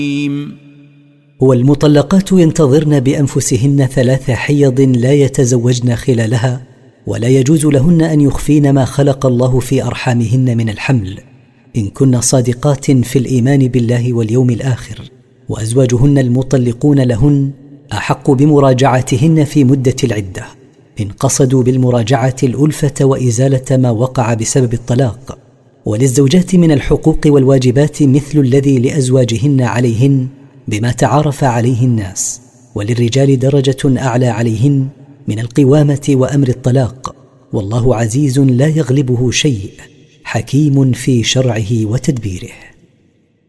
والمطلقات ينتظرن بأنفسهن 3 حيض لا يتزوجن خلالها، ولا يجوز لهن أن يخفين ما خلق الله في أرحامهن من الحمل، إن كن صادقات في الإيمان بالله واليوم الآخر. وأزواجهن المطلقون لهن أحق بمراجعتهن في مدة العدة، إن قصدوا بالمراجعة الألفة وإزالة ما وقع بسبب الطلاق. وللزوجات من الحقوق والواجبات مثل الذي لأزواجهن عليهن بما تعارف عليه الناس، وللرجال درجة أعلى عليهن من القوامة وأمر الطلاق. والله عزيز لا يغلبه شيء، حكيم في شرعه وتدبيره.